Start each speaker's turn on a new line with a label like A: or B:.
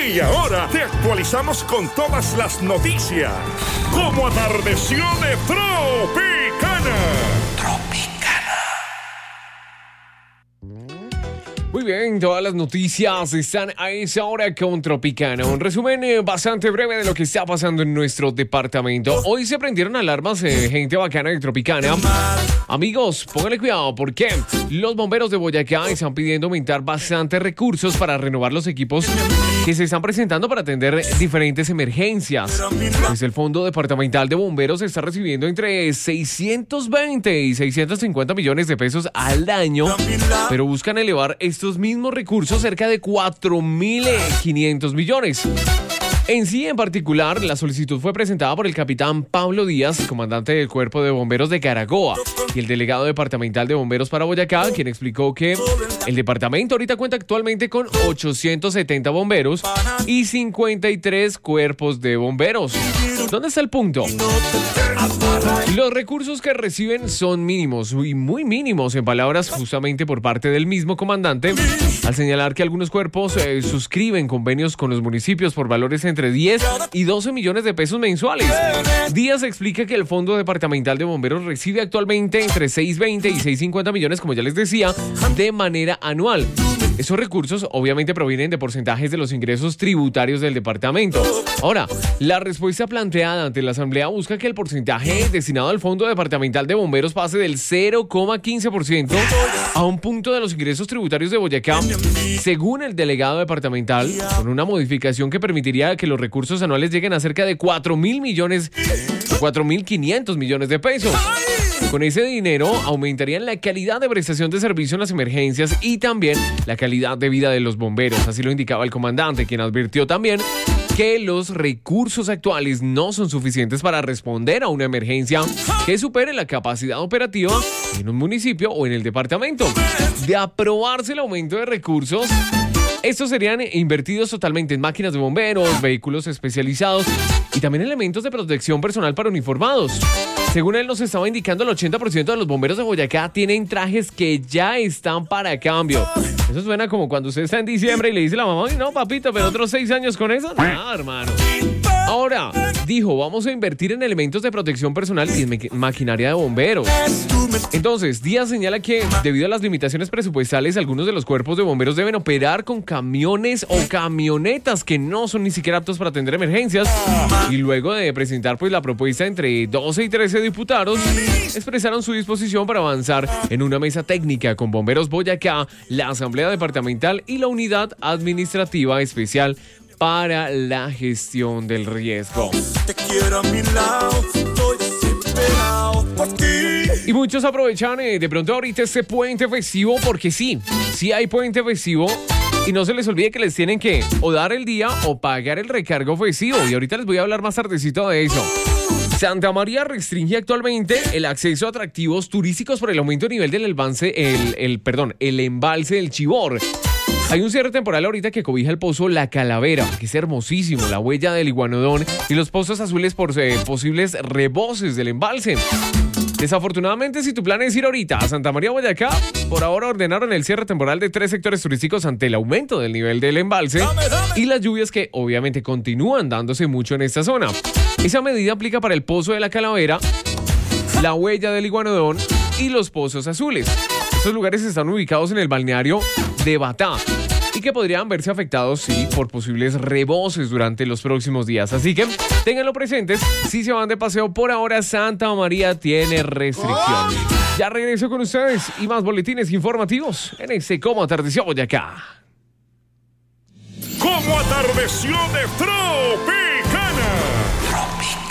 A: Y ahora te actualizamos con todas las noticias. Como atardeció de Tropicana.
B: Muy bien, todas las noticias están a esa hora con Tropicana. Un resumen bastante breve de lo que está pasando en nuestro departamento. Hoy se prendieron alarmas gente bacana de Tropicana. Amigos, pónganle cuidado porque los bomberos de Boyacá están pidiendo aumentar bastante recursos para renovar los equipos que se están presentando para atender diferentes emergencias. Pues el Fondo Departamental de Bomberos está recibiendo entre 620 y 650 millones de pesos al año, pero buscan elevar estos mismos recursos cerca de 4.500 millones. En sí, en particular, la solicitud fue presentada por el capitán Pablo Díaz, comandante del Cuerpo de Bomberos de Caragoa, y el delegado departamental de bomberos para Boyacá, quien explicó que el departamento ahorita cuenta actualmente con 870 bomberos y 53 cuerpos de bomberos. ¿Dónde está el punto? Los recursos que reciben son mínimos y muy mínimos, en palabras justamente por parte del mismo comandante, al señalar que algunos cuerpos suscriben convenios con los municipios por valores entre 10 y 12 millones de pesos mensuales. Díaz explica que el Fondo Departamental de Bomberos recibe actualmente entre 620 y 650 millones, como ya les decía, de manera anual. Esos recursos obviamente provienen de porcentajes de los ingresos tributarios del departamento. Ahora, la respuesta planteada ante la Asamblea busca que el porcentaje destinado al Fondo Departamental de Bomberos pase del 0,15% a un punto de los ingresos tributarios de Boyacá, según el delegado departamental, con una modificación que permitiría que los recursos anuales lleguen a cerca de 4.500 millones de pesos. Con ese dinero aumentarían la calidad de prestación de servicio en las emergencias y también la calidad de vida de los bomberos. Así lo indicaba el comandante, quien advirtió también que los recursos actuales no son suficientes para responder a una emergencia que supere la capacidad operativa en un municipio o en el departamento. De aprobarse el aumento de recursos, estos serían invertidos totalmente en máquinas de bomberos, vehículos especializados y también elementos de protección personal para uniformados. Según él nos estaba indicando, el 80% de los bomberos de Boyacá tienen trajes que ya están para cambio. Eso suena como cuando usted está en diciembre y le dice a la mamá, no, papito, pero otros 6 años con eso. No, hermano. Ahora, dijo, vamos a invertir en elementos de protección personal y en maquinaria de bomberos. Entonces, Díaz señala que debido a las limitaciones presupuestales, algunos de los cuerpos de bomberos deben operar con camiones o camionetas que no son ni siquiera aptos para atender emergencias. Y luego de presentar pues la propuesta entre 12 y 13 diputados, expresaron su disposición para avanzar en una mesa técnica con Bomberos Boyacá, la Asamblea Departamental y la Unidad Administrativa Especial para la Gestión del Riesgo.
C: Te quiero a mi lado, estoy desesperado por ti.
B: Y muchos aprovechan de pronto ahorita este puente festivo porque sí hay puente festivo. Y no se les olvide que les tienen que o dar el día o pagar el recargo festivo. Y ahorita les voy a hablar más tardecito de eso. Santa María restringe actualmente el acceso a atractivos turísticos por el aumento de nivel del el embalse del Chibor. Hay un cierre temporal ahorita que cobija el pozo La Calavera, que es hermosísimo, la huella del Iguanodón y los pozos azules por posibles reboses del embalse. Desafortunadamente, si tu plan es ir ahorita a Santa María, Boyacá, por ahora ordenaron el cierre temporal de 3 sectores turísticos ante el aumento del nivel del embalse y las lluvias que obviamente continúan dándose mucho en esta zona. Esa medida aplica para el pozo de La Calavera, la huella del Iguanodón y los pozos azules. Estos lugares están ubicados en el balneario de Batá y que podrían verse afectados, sí, por posibles reboses durante los próximos días. Así que ténganlo presentes, si se van de paseo por ahora, Santa María tiene restricciones. Ya regreso con ustedes y más boletines informativos en este Como Atardeció Boyacá.
A: Como atardeció de Tropicana.